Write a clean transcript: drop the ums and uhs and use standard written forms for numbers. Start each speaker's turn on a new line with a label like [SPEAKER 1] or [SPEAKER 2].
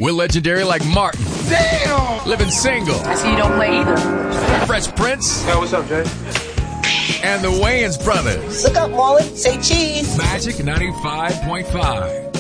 [SPEAKER 1] We're legendary like Martin.
[SPEAKER 2] Damn!
[SPEAKER 1] Living single.
[SPEAKER 3] I see you don't play either.
[SPEAKER 1] Fresh Prince.
[SPEAKER 2] Hey, what's up, Jay?
[SPEAKER 1] And the Wayans brothers.
[SPEAKER 4] Look up, Molly. Say cheese.
[SPEAKER 1] Magic 95.5.